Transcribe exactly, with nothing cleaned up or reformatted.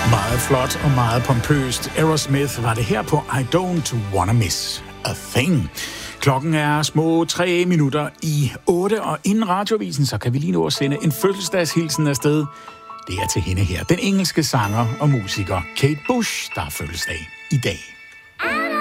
Meget flot og meget pompøst. Aerosmith var det her på I Don't Wanna Miss a Thing. Klokken er små tre minutter i otte, og inden radiovisen, så kan vi lige nå at sende en fødselsdagshilsen afsted. Det er til hende her, den engelske sanger og musiker Kate Bush, der har fødselsdag i dag.